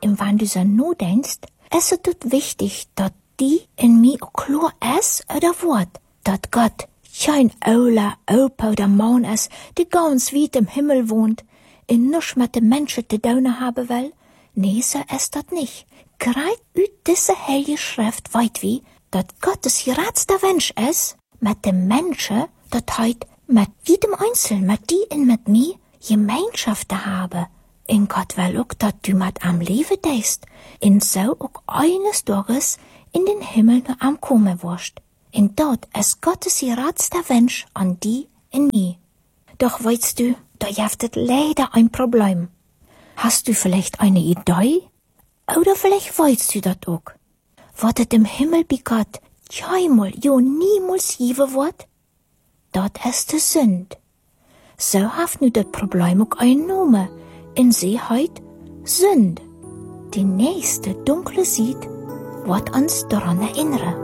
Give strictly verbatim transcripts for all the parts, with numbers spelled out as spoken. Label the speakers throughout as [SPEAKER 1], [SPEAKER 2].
[SPEAKER 1] im wann du so nur denkst, es ist es wichtig, dass die in mir auch klar ist oder wird, dass Gott kein Ola, Opa oder Mann ist, die ganz weit im Himmel wohnt, und nichts mit den Menschen zu tun haben will. Nee, so ist das nicht. Gerade aus dieser heilige Schrift weit wie, dass Gottes geradster Wunsch ist, mit den Menschen, dass heute mit jedem Einzelnen, mit die und mit mir, Gemeinschaft zu haben. Und Gott will auch, dass du mit am Leben denkst, und so auch eines Tages in den Himmel noch am kommen wirst. Und dort ist Gottes geradster Wunsch an die und mir. Doch weißt du, da gibt es leider ein Problem. Hast du vielleicht eine Idee? Oder vielleicht weißt du das auch. Was es im Himmel bei Gott keinmal, jo niemals geben wird? Das ist die Sünde. So hat nu das Problem auch einen Namen. Und sie heißt Sünde. Die nächste dunkle Seite wird uns daran erinnern.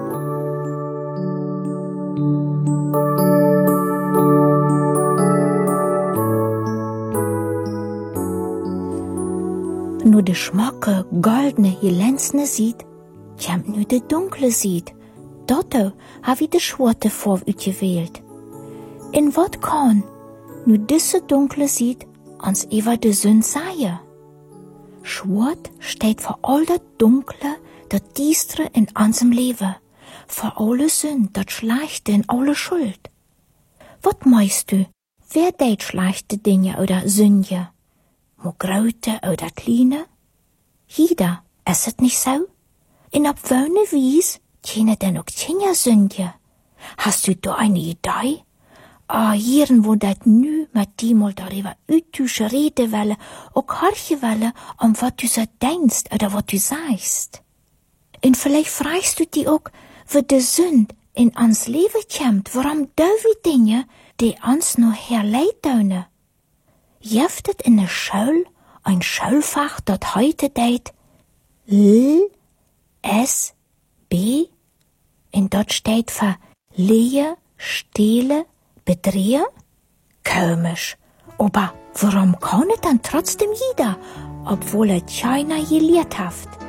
[SPEAKER 1] Nur de schmacke, goldene, glänzende Seite, kommt nu de dunkle Seite. Dort habe ich de schwarze vorgewählt. In wat kann nu diese dunkle Seite ans über de Sünde sagen? Schwarz steht für all das Dunkle, das Düstere in unserem Leben, für alle Sünde, das Schlechte und alle Schuld. Wat meinst du, wer tät schlechte Dinge oder Sünde? Mo grote oder kleine? Jeder, ist es nicht so? In ab welne Wies kenne denn auch keine Sünde? Hast du da eine Idee? Ah, hier, wo dat nu mit dir mal darüber ütische reden welle, auch horchen welle, um was du so denkst oder was du sagst. Und vielleicht fragst du dich auch, wie die Sünde in ans Leben kommt, warum dürfen Dinge, die uns nur herleiten. Gibt es in der Schule ein Schulfach, das heute deit L, S, B, und dort steht für Lehe, Stehle, Bedrehen? Komisch. Aber warum kann es dann trotzdem jeder, obwohl er keiner gelehrt hat?